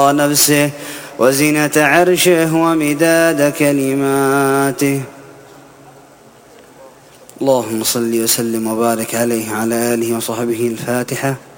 نفسه وزنة عرشه ومداد كلماته. اللهم صل وسلم وبارك عليه وعلى آله وصحبه. الفاتحة.